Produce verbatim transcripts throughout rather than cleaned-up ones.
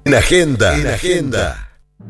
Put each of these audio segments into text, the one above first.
En Agenda. En Agenda.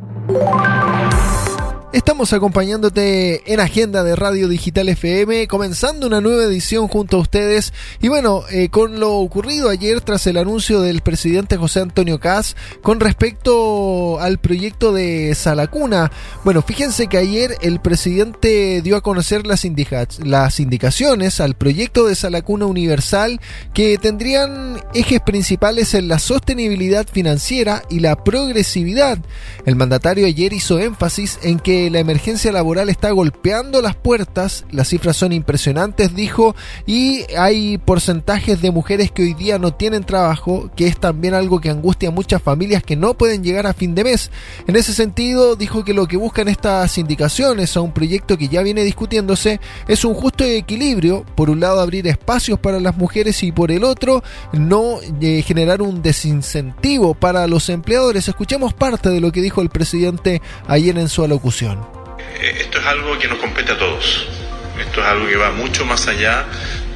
Estamos acompañándote en Agenda de Radio Digital F M, comenzando una nueva edición junto a ustedes. Y bueno, eh, con lo ocurrido ayer tras el anuncio del presidente José Antonio Kast con respecto al proyecto de Salacuna. Bueno, fíjense que ayer el presidente dio a conocer las, indica- las indicaciones al proyecto de Salacuna Universal, que tendrían ejes principales en la sostenibilidad financiera y la progresividad. El mandatario ayer hizo énfasis en que la emergencia laboral está golpeando las puertas, las cifras son impresionantes, dijo, y hay porcentajes de mujeres que hoy día no tienen trabajo, que es también algo que angustia a muchas familias que no pueden llegar a fin de mes. En ese sentido, dijo que lo que buscan estas indicaciones a un proyecto que ya viene discutiéndose es un justo equilibrio, por un lado abrir espacios para las mujeres y por el otro no eh, generar un desincentivo para los empleadores. Escuchemos parte de lo que dijo el presidente ayer en su alocución. Esto es algo que nos compete a todos. Esto es algo que va mucho más allá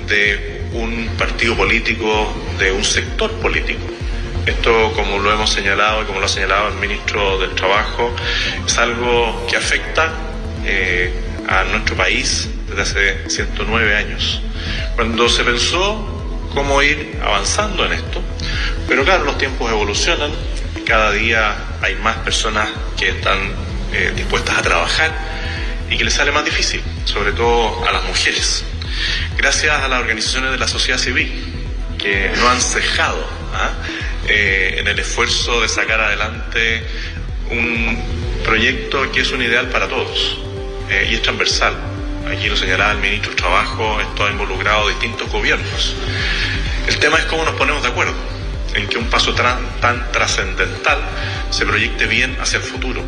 de un partido político, de un sector político. Esto, como lo hemos señalado y como lo ha señalado el ministro del Trabajo, es algo que afecta eh, a nuestro país desde hace ciento nueve años. Cuando se pensó cómo ir avanzando en esto, pero claro, los tiempos evolucionan, cada día hay más personas que están Eh, dispuestas a trabajar y que les sale más difícil, sobre todo a las mujeres. Gracias a las organizaciones de la sociedad civil que no han cejado ¿ah? eh, en el esfuerzo de sacar adelante un proyecto que es un ideal para todos eh, y es transversal. Aquí lo señalaba el ministro del Trabajo, esto ha involucrado distintos gobiernos. El tema es cómo nos ponemos de acuerdo en que un paso tan, tan trascendental se proyecte bien hacia el futuro.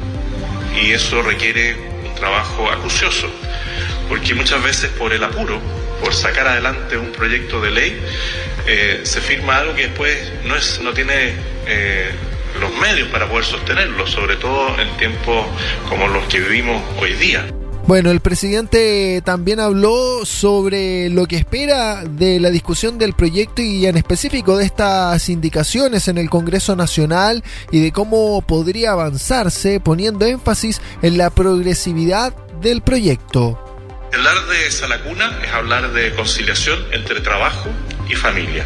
Y eso requiere un trabajo acucioso, porque muchas veces por el apuro, por sacar adelante un proyecto de ley, eh, se firma algo que después no, es, no tiene eh, los medios para poder sostenerlo, sobre todo en tiempos como los que vivimos hoy día. Bueno, el presidente también habló sobre lo que espera de la discusión del proyecto y en específico de estas indicaciones en el Congreso Nacional y de cómo podría avanzarse, poniendo énfasis en la progresividad del proyecto. Hablar de Salacuna es hablar de conciliación entre trabajo y familia,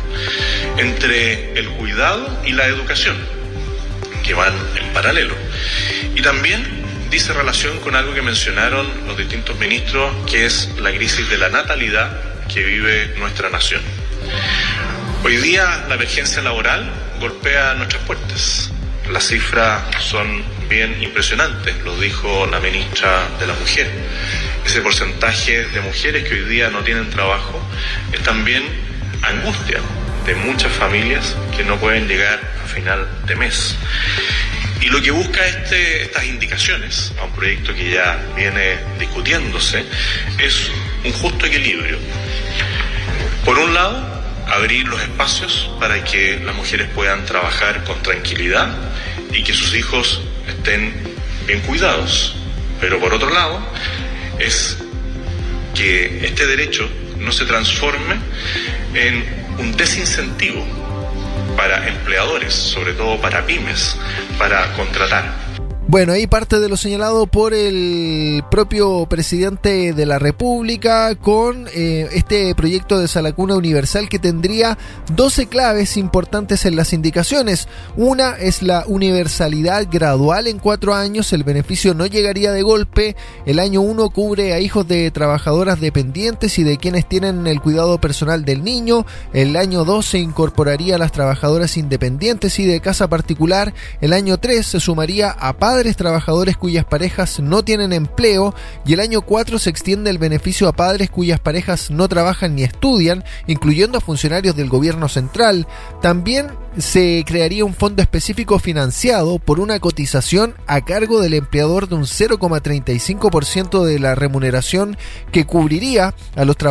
entre el cuidado y la educación, que van en paralelo. Y también dice relación con algo que mencionaron los distintos ministros, que es la crisis de la natalidad que vive nuestra nación. Hoy día la emergencia laboral golpea nuestras puertas. Las cifras son bien impresionantes, lo dijo la ministra de la Mujer. Ese porcentaje de mujeres que hoy día no tienen trabajo es también angustia de muchas familias que no pueden llegar a final de mes. Y lo que busca este, estas indicaciones a un proyecto que ya viene discutiéndose es un justo equilibrio. Por un lado, abrir los espacios para que las mujeres puedan trabajar con tranquilidad y que sus hijos estén bien cuidados. Pero por otro lado, es que este derecho no se transforme en un desincentivo para empleadores, sobre todo para pymes, para contratar. Bueno, ahí parte de lo señalado por el propio presidente de la República con eh, este proyecto de Salacuna Universal que tendría doce claves importantes en las indicaciones. Una es la universalidad gradual en cuatro años, el beneficio no llegaría de golpe. El año uno cubre a hijos de trabajadoras dependientes y de quienes tienen el cuidado personal del niño. El año dos se incorporaría a las trabajadoras independientes y de casa particular. El año tres se sumaría a padres trabajadores cuyas parejas no tienen empleo y el año cuatro se extiende el beneficio a padres cuyas parejas no trabajan ni estudian, incluyendo a funcionarios del gobierno central. También se crearía un fondo específico financiado por una cotización a cargo del empleador de un cero coma treinta y cinco por ciento de la remuneración que cubriría a los trabajadores